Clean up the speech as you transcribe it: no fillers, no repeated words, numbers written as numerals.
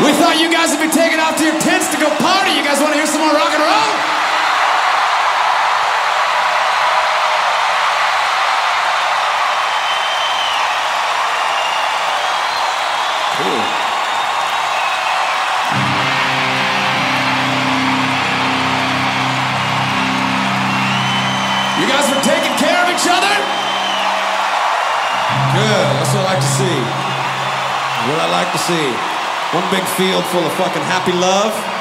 We thought you guys would be taking off to your tents to go party. You guys want to hear some more rock and roll? Cool. You guys were taking care of each other? Good, that's what I like to see. What I like to see. One big field full of fucking happy love.